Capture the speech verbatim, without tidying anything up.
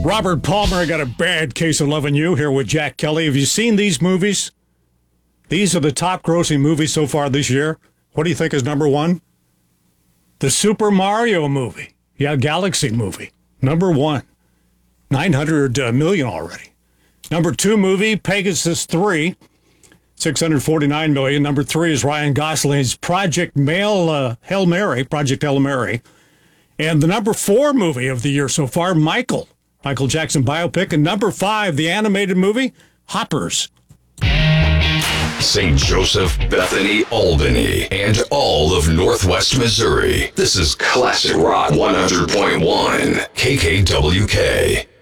Robert Palmer, I got a bad case of loving you here with Jack Kelly. Have you seen these movies? These are the top grossing movies so far this year. What do you think is number one? The Super Mario movie. Yeah, Galaxy movie. Number one. nine hundred million already. Number two movie, Pegasus three. six hundred forty-nine million. Number three is Ryan Gosling's Project Mail, uh, Hail Mary, Project Hail Mary. And the number four movie of the year so far, Michael. Michael Jackson biopic. And number five, the animated movie, Hoppers. Saint Joseph, Bethany, Albany, and all of Northwest Missouri. This is Classic Rock one hundred point one, K K W K.